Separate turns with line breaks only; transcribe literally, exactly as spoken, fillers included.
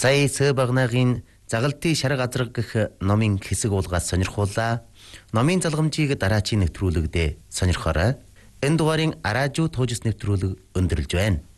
Сая С Багнагийн Загалдын шарга азраг гэх номын хэсэг уулгаас сонирхууллаа. Номын залгамжийг дараачийн нэвтрүүлэгдээ сонирхоорой. Энэ дугаарын араажуу туужс нэвтрүүлэг өндөрлж байна.